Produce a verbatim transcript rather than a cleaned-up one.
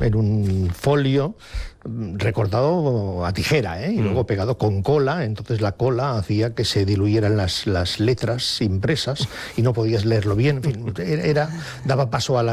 en un folio recortado a tijera, ¿eh? Y mm. luego pegado con cola, entonces la cola hacía que se diluyeran las, las letras impresas y no podías leerlo bien, en fin, era, daba paso a la